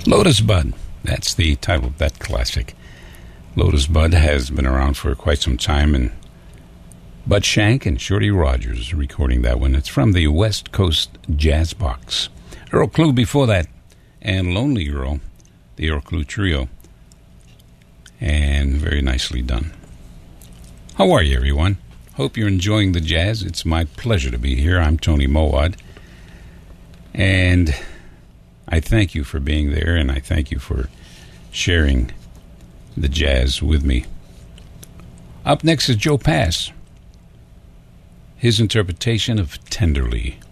Lotus Bud. That's the title of that classic. Lotus Bud has been around for quite some time, and Bud Shank and Shorty Rogers recording that one. It's from the West Coast Jazz Box. Earl Klugh before that, and Lonely Earl, the Earl Klugh Trio. And very nicely done. How are you, everyone? Hope you're enjoying the jazz. It's my pleasure to be here. I'm Tony Mowad. And I thank you for being there, and I thank you for sharing the jazz with me. Up next is Joe Pass. His interpretation of Tenderly.